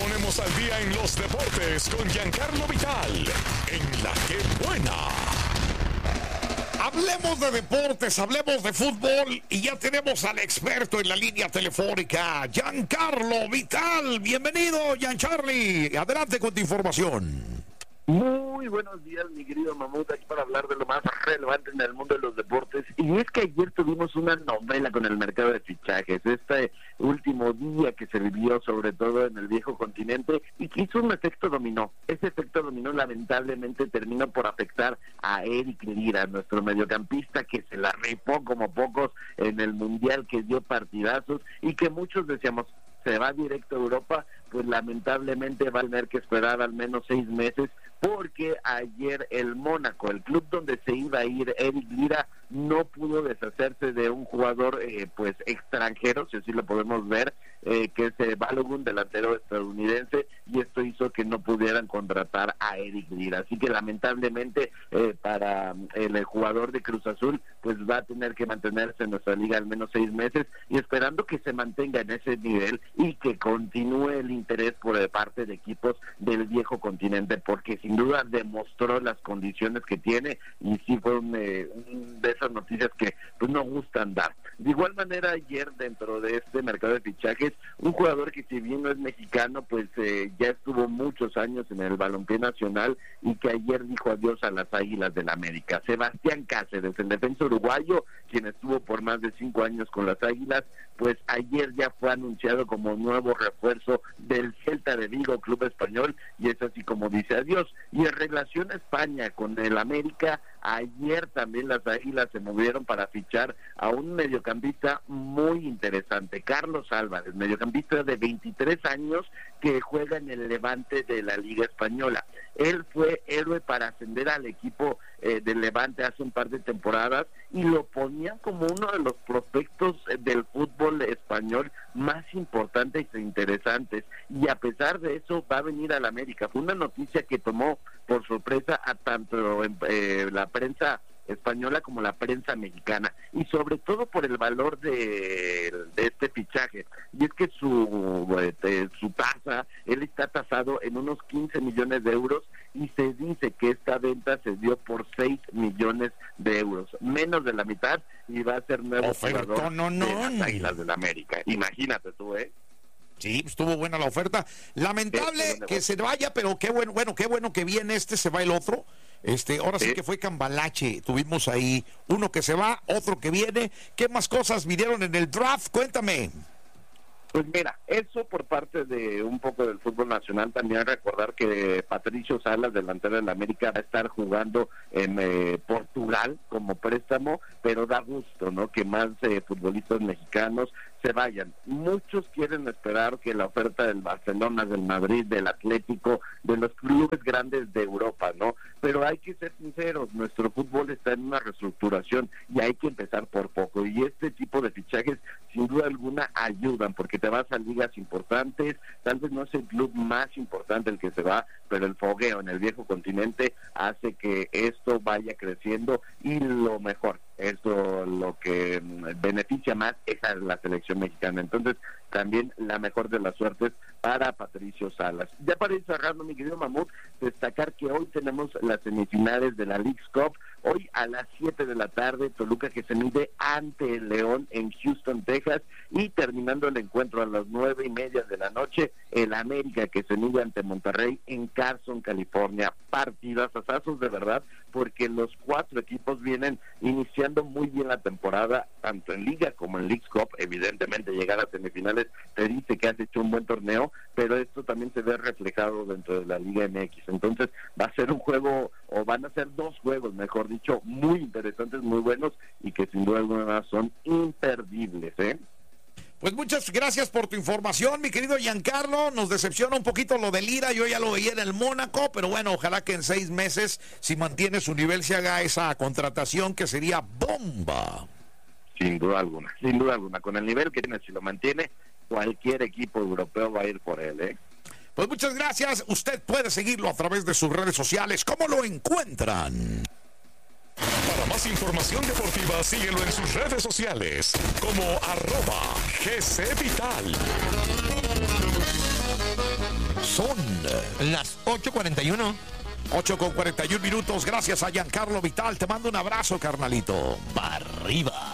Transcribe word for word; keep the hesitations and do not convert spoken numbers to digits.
ponemos al día en los deportes con Giancarlo Vital, en La Que Buena. Hablemos de deportes, hablemos de fútbol y ya tenemos al experto en la línea telefónica, Giancarlo Vital. Bienvenido, Giancarli. Adelante con tu información. Muy buenos días, mi querido Mamut, aquí para hablar de lo más relevante en el mundo de los deportes. Y es que ayer tuvimos una novela con el mercado de fichajes, este último día que se vivió sobre todo en el viejo continente y que hizo un efecto dominó. Ese efecto dominó lamentablemente terminó por afectar a Eric Lira, nuestro mediocampista que se la rifó como pocos en el Mundial, que dio partidazos y que muchos decíamos, se va directo a Europa, pues lamentablemente va a tener que esperar al menos seis meses, porque ayer el Mónaco, el club donde se iba a ir Eric Lira, no pudo deshacerse de un jugador eh, pues extranjero, si así lo podemos ver, eh, que es eh, Balogun, delantero estadounidense, y esto hizo que no pudieran contratar a Eric Lira. Así que lamentablemente eh, para el, el jugador de Cruz Azul, pues va a tener que mantenerse en nuestra liga al menos seis meses, y esperando que se mantenga en ese nivel y que continúe el interés por parte de equipos del viejo continente, porque sin duda demostró las condiciones que tiene y sí fue un, eh, un de esas noticias que pues no gustan dar. De igual manera, ayer dentro de este mercado de fichajes, un jugador que si bien no es mexicano, pues eh, ya estuvo muchos años en el balompié nacional y que ayer dijo adiós a las Águilas del América. Sebastián Cáceres, el defensa uruguayo, quien estuvo por más de cinco años con las Águilas, pues ayer ya fue anunciado como nuevo refuerzo del Celta de Vigo, club español, y es así como dice adiós. Y en relación a España con el América, ayer también las Águilas se movieron para fichar a un mediocampista muy interesante, Carlos Álvarez, mediocampista de veintitrés años que juega en el Levante de la Liga Española. Él fue héroe para ascender al equipo eh, del Levante hace un par de temporadas y lo ponían como uno de los prospectos eh, del fútbol español más importantes e interesantes, y a pesar de eso va a venir al América. Fue una noticia que tomó por sorpresa a tanto eh, la prensa española como la prensa mexicana, y sobre todo por el valor de, de este fichaje, y es que su este, su tasa, él está tasado en unos quince millones de euros, y se dice que esta venta se dio por seis millones de euros, menos de la mitad, y va a ser nuevo Oferto, jugador no, no. de las Águilas del América. Imagínate tú, ¿eh? Sí, estuvo buena la oferta. Lamentable sí, que se vaya, pero qué bueno, bueno, qué bueno que viene este, se va el otro. Este, ahora sí, sí que fue cambalache. Tuvimos ahí uno que se va, otro que viene. ¿Qué más cosas vinieron en el draft? Cuéntame. Pues mira, eso por parte de un poco del fútbol nacional. También recordar que Patricio Salas, delantero de la América, va a estar jugando en eh, Portugal como préstamo, pero da gusto, ¿no?, que más eh, futbolistas mexicanos se vayan. Muchos quieren esperar que la oferta del Barcelona, del Madrid, del Atlético, de los clubes grandes de Europa, ¿no? Pero hay que ser sinceros, nuestro fútbol está en una reestructuración y hay que empezar por poco, y este tipo de fichajes sin duda alguna ayudan, porque te vas a ligas importantes. Tal vez no es el club más importante el que se va, pero el fogueo en el viejo continente hace que esto vaya creciendo, y lo mejor, esto lo que beneficia más es a la selección mexicana. Entonces, también la mejor de las suertes para Patricio Salas. Ya para ir cerrando, mi querido Mamut, destacar que hoy tenemos las semifinales de la Leagues Cup. Hoy a las siete de la tarde, Toluca que se mide ante el León en Houston, Texas, y terminando el encuentro a las nueve y media de la noche, el América que se mide ante Monterrey en Carson, California. Partidas, asazos de verdad, porque los cuatro equipos vienen iniciando muy bien la temporada, tanto en Liga como en Leagues Cup. Evidentemente llegar a semifinales te dice que has hecho un buen torneo, pero esto también se ve reflejado dentro de la Liga M X. Entonces va a ser un juego, o van a ser dos juegos, mejor dicho, muy interesantes, muy buenos, y que sin duda alguna son imperdibles, ¿eh? Pues muchas gracias por tu información, mi querido Giancarlo. Nos decepciona un poquito lo de Lira, yo ya lo veía en el Mónaco, pero bueno, ojalá que en seis meses, si mantiene su nivel, se haga esa contratación que sería bomba. Sin duda alguna, sin duda alguna, con el nivel que tiene, si lo mantiene, cualquier equipo europeo va a ir por él, ¿eh? Pues muchas gracias. Usted puede seguirlo a través de sus redes sociales. ¿Cómo lo encuentran? Para más información deportiva, síguelo en sus redes sociales como arroba G C Vital. son las ocho cuarenta y uno. ocho con cuarenta y un minutos. Gracias a Giancarlo Vital. Te mando un abrazo, carnalito. Para arriba.